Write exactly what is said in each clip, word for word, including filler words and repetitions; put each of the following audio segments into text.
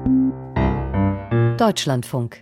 Deutschlandfunk.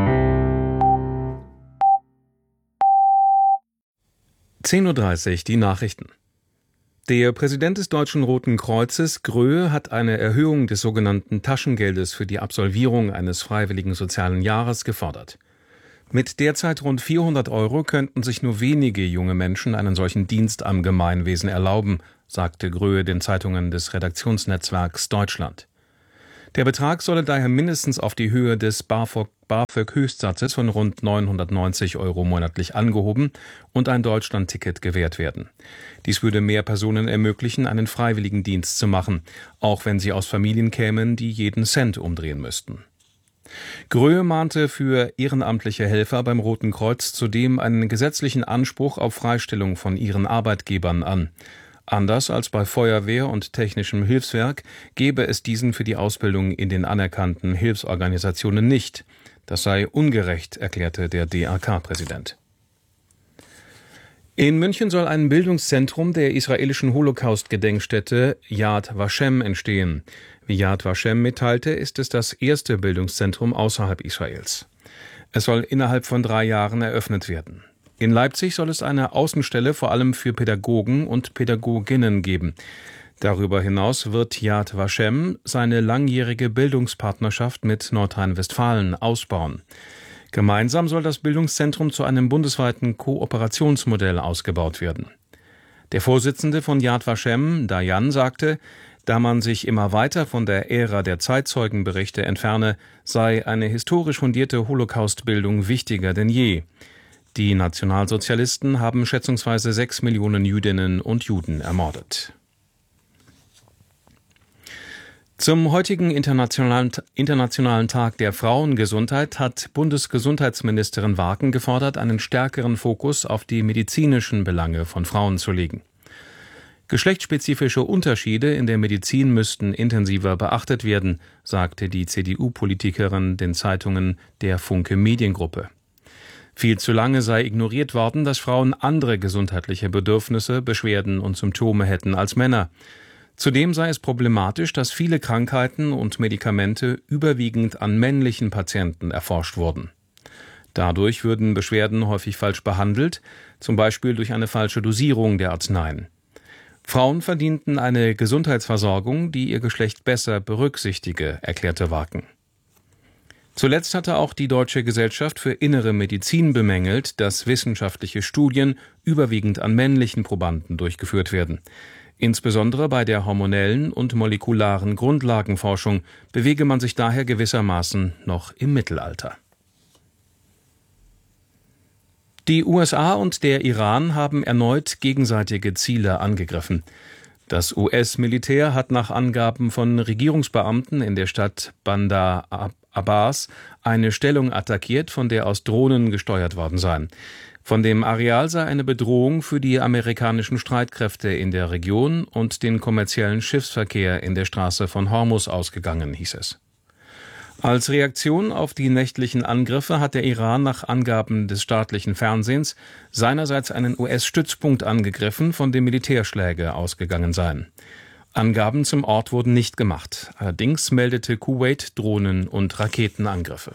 zehn Uhr dreißig, die Nachrichten. Der Präsident des Deutschen Roten Kreuzes, Gröhe, hat eine Erhöhung des sogenannten Taschengeldes für die Absolvierung eines freiwilligen sozialen Jahres gefordert. Mit derzeit rund vierhundert Euro könnten sich nur wenige junge Menschen einen solchen Dienst am Gemeinwesen erlauben, sagte Gröhe den Zeitungen des Redaktionsnetzwerks Deutschland. Der Betrag solle daher mindestens auf die Höhe des BAföG-Höchstsatzes von rund neunhundertneunzig Euro monatlich angehoben und ein Deutschlandticket gewährt werden. Dies würde mehr Personen ermöglichen, einen Freiwilligendienst zu machen, auch wenn sie aus Familien kämen, die jeden Cent umdrehen müssten. Gröhe mahnte für ehrenamtliche Helfer beim Roten Kreuz zudem einen gesetzlichen Anspruch auf Freistellung von ihren Arbeitgebern an. Anders als bei Feuerwehr und technischem Hilfswerk gäbe es diesen für die Ausbildung in den anerkannten Hilfsorganisationen nicht. Das sei ungerecht, erklärte der D A K-Präsident. In München soll ein Bildungszentrum der israelischen Holocaust-Gedenkstätte Yad Vashem entstehen. Wie Yad Vashem mitteilte, ist es das erste Bildungszentrum außerhalb Israels. Es soll innerhalb von drei Jahren eröffnet werden. In Leipzig soll es eine Außenstelle vor allem für Pädagogen und Pädagoginnen geben. Darüber hinaus wird Yad Vashem seine langjährige Bildungspartnerschaft mit Nordrhein-Westfalen ausbauen. Gemeinsam soll das Bildungszentrum zu einem bundesweiten Kooperationsmodell ausgebaut werden. Der Vorsitzende von Yad Vashem, Dayan, sagte, da man sich immer weiter von der Ära der Zeitzeugenberichte entferne, sei eine historisch fundierte Holocaustbildung wichtiger denn je. Die Nationalsozialisten haben schätzungsweise sechs Millionen Jüdinnen und Juden ermordet. Zum heutigen Internationalen, Internationalen Tag der Frauengesundheit hat Bundesgesundheitsministerin Waken gefordert, einen stärkeren Fokus auf die medizinischen Belange von Frauen zu legen. Geschlechtsspezifische Unterschiede in der Medizin müssten intensiver beachtet werden, sagte die C D U-Politikerin den Zeitungen der Funke Mediengruppe. Viel zu lange sei ignoriert worden, dass Frauen andere gesundheitliche Bedürfnisse, Beschwerden und Symptome hätten als Männer. Zudem sei es problematisch, dass viele Krankheiten und Medikamente überwiegend an männlichen Patienten erforscht wurden. Dadurch würden Beschwerden häufig falsch behandelt, zum Beispiel durch eine falsche Dosierung der Arzneien. Frauen verdienten eine Gesundheitsversorgung, die ihr Geschlecht besser berücksichtige, erklärte Waken. Zuletzt hatte auch die Deutsche Gesellschaft für Innere Medizin bemängelt, dass wissenschaftliche Studien überwiegend an männlichen Probanden durchgeführt werden. Insbesondere bei der hormonellen und molekularen Grundlagenforschung bewege man sich daher gewissermaßen noch im Mittelalter. Die U S A und der Iran haben erneut gegenseitige Ziele angegriffen. Das U S-Militär hat nach Angaben von Regierungsbeamten in der Stadt Bandar Abbas eine Stellung attackiert, von der aus Drohnen gesteuert worden seien. Von dem Areal sei eine Bedrohung für die amerikanischen Streitkräfte in der Region und den kommerziellen Schiffsverkehr in der Straße von Hormuz ausgegangen, hieß es. Als Reaktion auf die nächtlichen Angriffe hat der Iran nach Angaben des staatlichen Fernsehens seinerseits einen U S-Stützpunkt angegriffen, von dem Militärschläge ausgegangen seien. Angaben zum Ort wurden nicht gemacht. Allerdings meldete Kuwait Drohnen- und Raketenangriffe.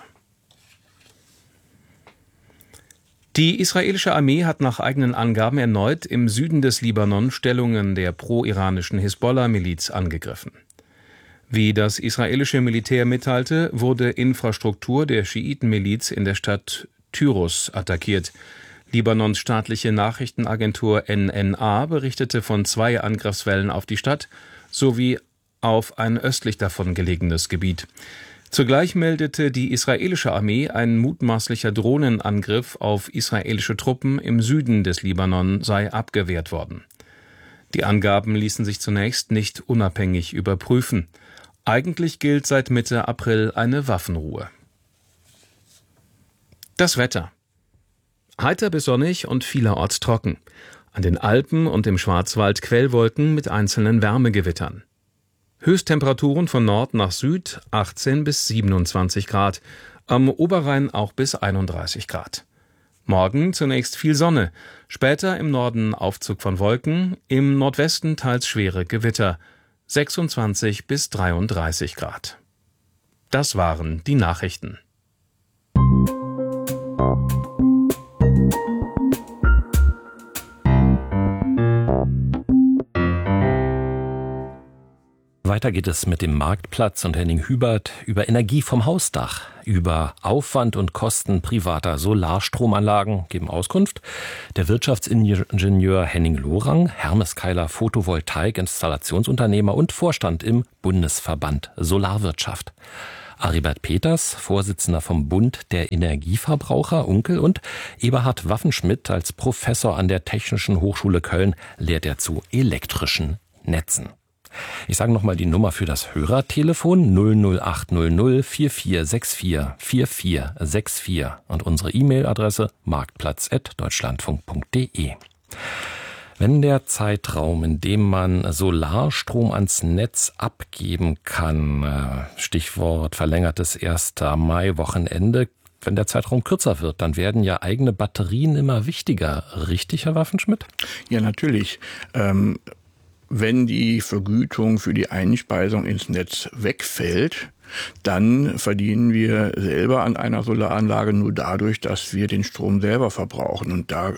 Die israelische Armee hat nach eigenen Angaben erneut im Süden des Libanon Stellungen der pro-iranischen Hisbollah-Miliz angegriffen. Wie das israelische Militär mitteilte, wurde Infrastruktur der Schiitenmiliz in der Stadt Tyros attackiert. Libanons staatliche Nachrichtenagentur N N A berichtete von zwei Angriffswellen auf die Stadt sowie auf ein östlich davon gelegenes Gebiet. Zugleich meldete die israelische Armee, ein mutmaßlicher Drohnenangriff auf israelische Truppen im Süden des Libanon sei abgewehrt worden. Die Angaben ließen sich zunächst nicht unabhängig überprüfen. Eigentlich gilt seit Mitte April eine Waffenruhe. Das Wetter. Heiter bis sonnig und vielerorts trocken. An den Alpen und im Schwarzwald Quellwolken mit einzelnen Wärmegewittern. Höchsttemperaturen von Nord nach Süd achtzehn bis siebenundzwanzig Grad, am Oberrhein auch bis einunddreißig Grad. Morgen zunächst viel Sonne, später im Norden Aufzug von Wolken, im Nordwesten teils schwere Gewitter, sechsundzwanzig bis dreiunddreißig Grad. Das waren die Nachrichten. Weiter geht es mit dem Marktplatz und Henning Hubert über Energie vom Hausdach, über Aufwand und Kosten privater Solarstromanlagen geben Auskunft der Wirtschaftsingenieur Henning Lorang, Hermeskeiler Photovoltaik-Installationsunternehmer und Vorstand im Bundesverband Solarwirtschaft. Aribert Peters, Vorsitzender vom Bund der Energieverbraucher, Unkel, und Eberhard Waffenschmidt als Professor an der Technischen Hochschule Köln lehrt er zu elektrischen Netzen. Ich sage nochmal die Nummer für das Hörertelefon null null acht null null vier vier sechs vier vier vier sechs vier und unsere E-Mail-Adresse marktplatz at deutschlandfunk punkt de. Wenn der Zeitraum, in dem man Solarstrom ans Netz abgeben kann, Stichwort verlängertes erster Mai-Wochenende, wenn der Zeitraum kürzer wird, dann werden ja eigene Batterien immer wichtiger. Richtig, Herr Waffenschmidt? Ja, natürlich. Ähm Wenn die Vergütung für die Einspeisung ins Netz wegfällt, dann verdienen wir selber an einer Solaranlage nur dadurch, dass wir den Strom selber verbrauchen. Und da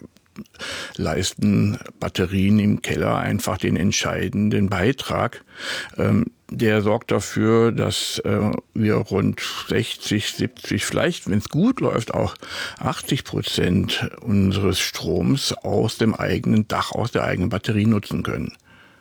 leisten Batterien im Keller einfach den entscheidenden Beitrag. Ähm, der sorgt dafür, dass äh, wir rund sechzig, siebzig, vielleicht, wenn es gut läuft, auch achtzig Prozent unseres Stroms aus dem eigenen Dach, aus der eigenen Batterie nutzen können.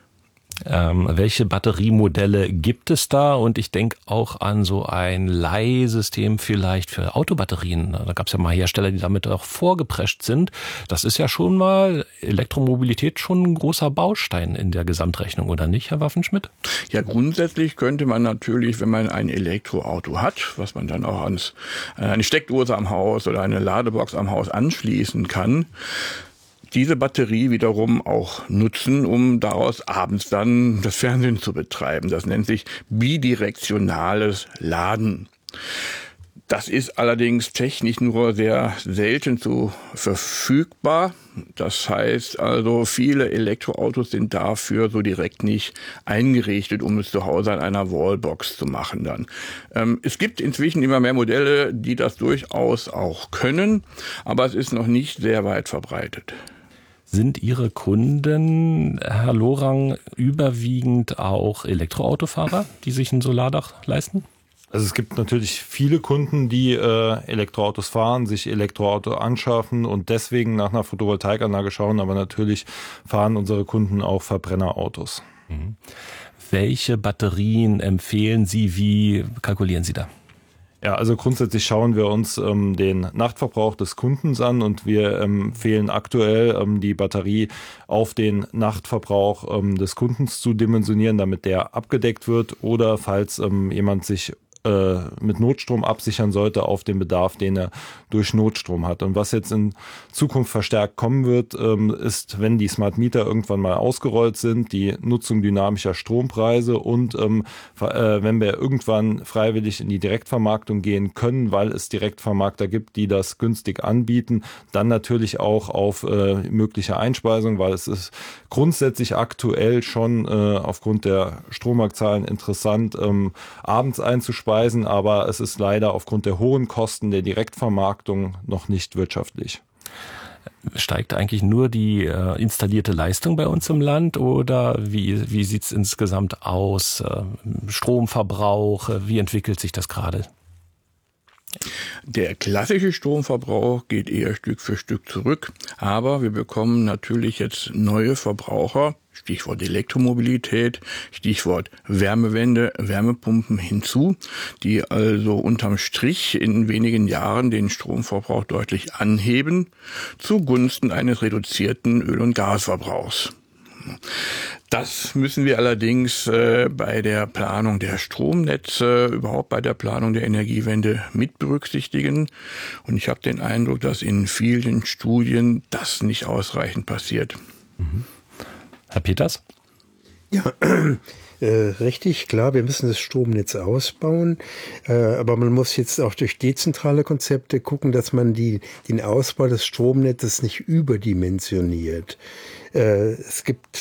Ähm, welche Batteriemodelle gibt es da? Und ich denke auch an so ein Leihsystem vielleicht für Autobatterien. Da gab es ja mal Hersteller, die damit auch vorgeprescht sind. Das ist ja schon mal Elektromobilität schon ein großer Baustein in der Gesamtrechnung, oder nicht, Herr Waffenschmidt? Ja, grundsätzlich könnte man natürlich, wenn man ein Elektroauto hat, was man dann auch ans eine Steckdose am Haus oder eine Ladebox am Haus anschließen kann, diese Batterie wiederum auch nutzen, um daraus abends dann das Fernsehen zu betreiben. Das nennt sich bidirektionales Laden. Das ist allerdings technisch nur sehr selten so verfügbar. Das heißt also, viele Elektroautos sind dafür so direkt nicht eingerichtet, um es zu Hause an einer Wallbox zu machen dann. Ähm, es gibt inzwischen immer mehr Modelle, die das durchaus auch können, aber es ist noch nicht sehr weit verbreitet. Sind Ihre Kunden, Herr Lorang, überwiegend auch Elektroautofahrer, die sich ein Solardach leisten? Also es gibt natürlich viele Kunden, die äh, Elektroautos fahren, sich Elektroauto anschaffen und deswegen nach einer Photovoltaikanlage schauen, aber natürlich fahren unsere Kunden auch Verbrennerautos. Mhm. Welche Batterien empfehlen Sie? Wie kalkulieren Sie da? Ja, also grundsätzlich schauen wir uns ähm, den Nachtverbrauch des Kundens an und wir empfehlen aktuell, ähm, die Batterie auf den Nachtverbrauch ähm, des Kundens zu dimensionieren, damit der abgedeckt wird, oder falls ähm, jemand sich äh, mit Notstrom absichern sollte auf den Bedarf, den er durch Notstrom hat. Und was jetzt in Zukunft verstärkt kommen wird, ähm, ist, wenn die Smart Meter irgendwann mal ausgerollt sind, die Nutzung dynamischer Strompreise und ähm, äh, wenn wir irgendwann freiwillig in die Direktvermarktung gehen können, weil es Direktvermarkter gibt, die das günstig anbieten, dann natürlich auch auf äh, mögliche Einspeisung, weil es ist grundsätzlich aktuell schon äh, aufgrund der Strommarktzahlen interessant, ähm, abends einzuspeisen, aber es ist leider aufgrund der hohen Kosten der Direktvermarktung noch nicht wirtschaftlich. Steigt eigentlich nur die äh, installierte Leistung bei uns im Land, oder wie, wie sieht es insgesamt aus? Äh, Stromverbrauch, äh, wie entwickelt sich das gerade? Der klassische Stromverbrauch geht eher Stück für Stück zurück, aber wir bekommen natürlich jetzt neue Verbraucher, Stichwort Elektromobilität, Stichwort Wärmewende, Wärmepumpen hinzu, die also unterm Strich in wenigen Jahren den Stromverbrauch deutlich anheben, zugunsten eines reduzierten Öl- und Gasverbrauchs. Das müssen wir allerdings äh, bei der Planung der Stromnetze, überhaupt bei der Planung der Energiewende mit berücksichtigen. Und ich habe den Eindruck, dass in vielen Studien das nicht ausreichend passiert. Mhm. Herr Peters? Ja, äh, richtig, klar, wir müssen das Stromnetz ausbauen, äh, aber man muss jetzt auch durch dezentrale Konzepte gucken, dass man die, den Ausbau des Stromnetzes nicht überdimensioniert. Äh, es gibt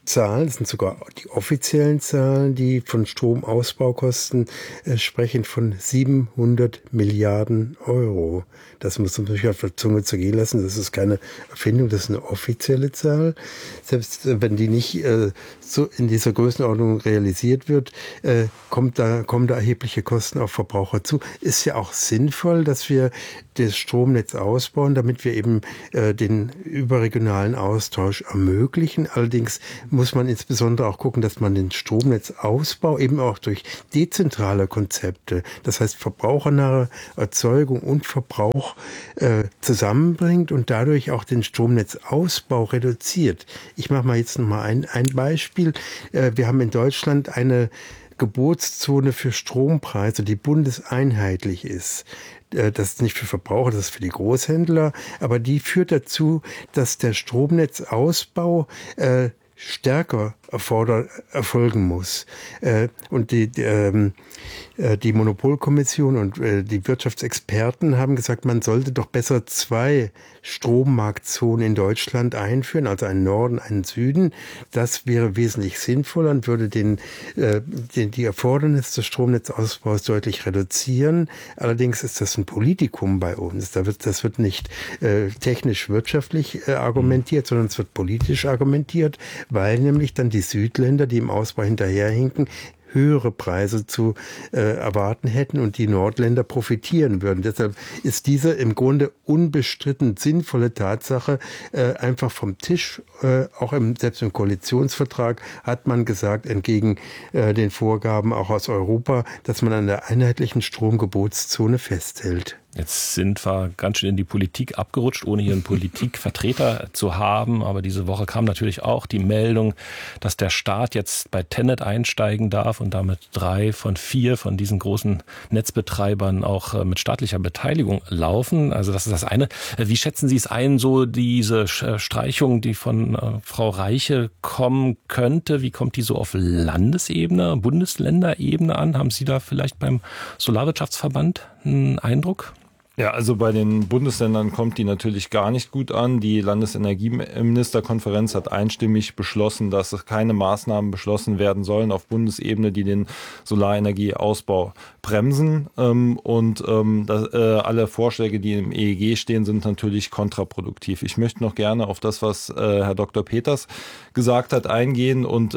Zahlen, das sind sogar die offiziellen Zahlen, die von Stromausbaukosten äh, sprechen, von siebenhundert Milliarden Euro. Das muss man sich auf der Zunge zergehen lassen. Das ist keine Erfindung, das ist eine offizielle Zahl. Selbst äh, wenn die nicht äh, so in dieser Größenordnung realisiert wird, äh, kommt da, kommen da erhebliche Kosten auf Verbraucher zu. Ist ja auch sinnvoll, dass wir das Stromnetz ausbauen, damit wir eben äh, den überregionalen Austausch ermöglichen. Allerdings muss man insbesondere auch gucken, dass man den Stromnetzausbau eben auch durch dezentrale Konzepte, das heißt verbrauchernahe Erzeugung und Verbrauch äh, zusammenbringt und dadurch auch den Stromnetzausbau reduziert. Ich mache mal jetzt noch mal ein, ein Beispiel. Äh, wir haben in Deutschland eine Gebotszone für Strompreise, die bundeseinheitlich ist. Das ist nicht für Verbraucher, das ist für die Großhändler, aber die führt dazu, dass der Stromnetzausbau äh, stärker erforder, erfolgen muss. Äh, und die, die, ähm, die Monopolkommission und äh, die Wirtschaftsexperten haben gesagt, man sollte doch besser zwei Strommarktzonen in Deutschland einführen, also einen Norden, einen Süden. Das wäre wesentlich sinnvoller und würde den, äh, den, die Erfordernisse des Stromnetzausbaus deutlich reduzieren. Allerdings ist das ein Politikum bei uns. Da wird, das wird nicht äh, technisch-wirtschaftlich äh, argumentiert, sondern es wird politisch argumentiert, weil nämlich dann die Südländer, die im Ausbau hinterherhinken, höhere Preise zu äh, erwarten hätten und die Nordländer profitieren würden. Deshalb ist diese im Grunde unbestritten sinnvolle Tatsache äh, einfach vom Tisch. Äh, auch im, selbst im Koalitionsvertrag hat man gesagt, entgegen äh, den Vorgaben auch aus Europa, dass man an der einheitlichen Stromgebotszone festhält. Jetzt sind wir ganz schön in die Politik abgerutscht, ohne hier einen Politikvertreter zu haben. Aber diese Woche kam natürlich auch die Meldung, dass der Staat jetzt bei Tennet einsteigen darf und damit drei von vier von diesen großen Netzbetreibern auch mit staatlicher Beteiligung laufen. Also das ist das eine. Wie schätzen Sie es ein, so diese Streichung, die von Frau Reiche kommen könnte? Wie kommt die so auf Landesebene, Bundesländerebene an? Haben Sie da vielleicht beim Solarwirtschaftsverband einen Eindruck? Ja, also bei den Bundesländern kommt die natürlich gar nicht gut an. Die Landesenergieministerkonferenz hat einstimmig beschlossen, dass keine Maßnahmen beschlossen werden sollen auf Bundesebene, die den Solarenergieausbau bremsen. Und alle Vorschläge, die im E E G stehen, sind natürlich kontraproduktiv. Ich möchte noch gerne auf das, was Herr Doktor Peters gesagt hat, eingehen. Und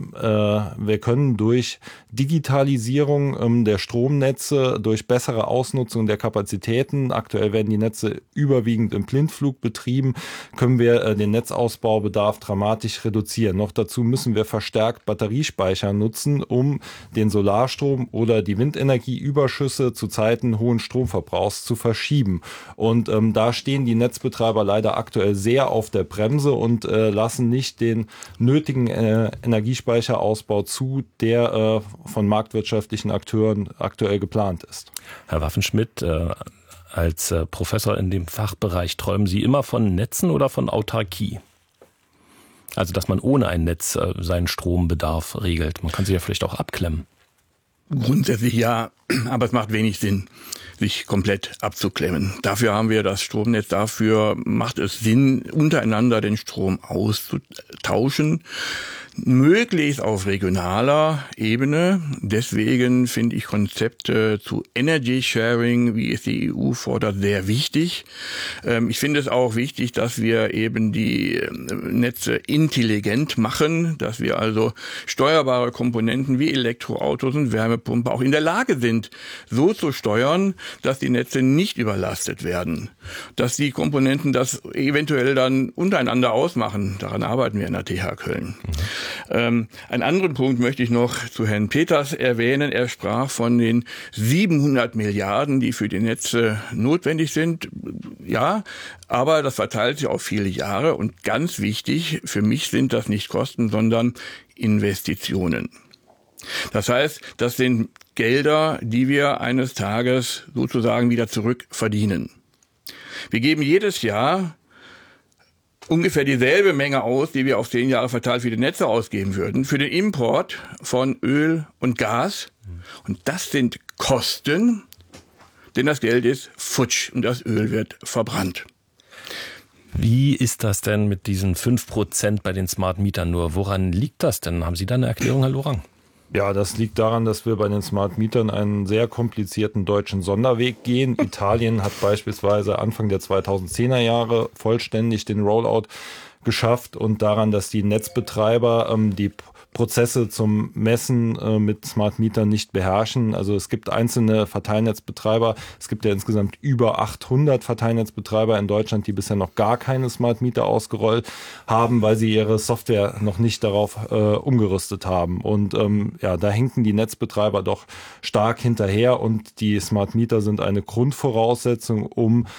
wir können durch Digitalisierung der Stromnetze, durch bessere Ausnutzung der Kapazitäten, aktuell werden die Netze überwiegend im Blindflug betrieben, können wir den Netzausbaubedarf dramatisch reduzieren. Noch dazu müssen wir verstärkt Batteriespeicher nutzen, um den Solarstrom oder die Windenergieüberschüsse zu Zeiten hohen Stromverbrauchs zu verschieben. Und ähm, da stehen die Netzbetreiber leider aktuell sehr auf der Bremse und äh, lassen nicht den nötigen äh, Energiespeicherausbau zu, der äh, von marktwirtschaftlichen Akteuren aktuell geplant ist. Herr Waffenschmidt, äh als äh, Professor in dem Fachbereich, träumen Sie immer von Netzen oder von Autarkie? Also, dass man ohne ein Netz äh, seinen Strombedarf regelt. Man kann sich ja vielleicht auch abklemmen. Grundsätzlich ja, aber es macht wenig Sinn, sich komplett abzuklemmen. Dafür haben wir das Stromnetz, dafür macht es Sinn, untereinander den Strom auszutauschen. Möglichst auf regionaler Ebene. Deswegen finde ich Konzepte zu Energy Sharing, wie es die E U fordert, sehr wichtig. Ich finde es auch wichtig, dass wir eben die Netze intelligent machen, dass wir also steuerbare Komponenten wie Elektroautos und Wärmepumpe auch in der Lage sind, so zu steuern, dass die Netze nicht überlastet werden. Dass die Komponenten das eventuell dann untereinander ausmachen. Daran arbeiten wir in der T H Köln. Mhm. Ähm, einen anderen Punkt möchte ich noch zu Herrn Peters erwähnen. Er sprach von den siebenhundert Milliarden, die für die Netze notwendig sind. Ja, aber das verteilt sich auf viele Jahre. Und ganz wichtig, für mich sind das nicht Kosten, sondern Investitionen. Das heißt, das sind Gelder, die wir eines Tages sozusagen wieder zurückverdienen. Wir geben jedes Jahr ungefähr dieselbe Menge aus, die wir auf zehn Jahre verteilt für die Netze ausgeben würden, für den Import von Öl und Gas. Und das sind Kosten, denn das Geld ist futsch und das Öl wird verbrannt. Wie ist das denn mit diesen fünf Prozent bei den Smart Mietern nur? Woran liegt das denn? Haben Sie da eine Erklärung, Herr Lorang? Ja, das liegt daran, dass wir bei den Smart Mietern einen sehr komplizierten deutschen Sonderweg gehen. Italien hat beispielsweise Anfang der zweitausendzehner Jahre vollständig den Rollout geschafft und daran, dass die Netzbetreiber ähm, die Prozesse zum Messen äh, mit Smart Mietern nicht beherrschen. Also es gibt einzelne Verteilnetzbetreiber. Es gibt ja insgesamt über achthundert Verteilnetzbetreiber in Deutschland, die bisher noch gar keine Smart Meter ausgerollt haben, weil sie ihre Software noch nicht darauf äh, umgerüstet haben. Und ähm, ja, da hinken die Netzbetreiber doch stark hinterher und die Smart Meter sind eine Grundvoraussetzung, um